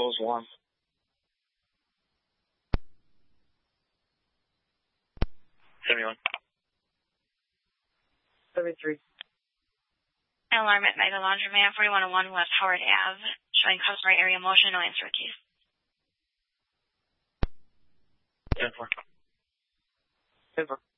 Shows 1. 71. 73. Alarm at Mega Laundromat, 4101 West Howard Ave, showing customer area motion, no answer keys. 10-4. 10-4.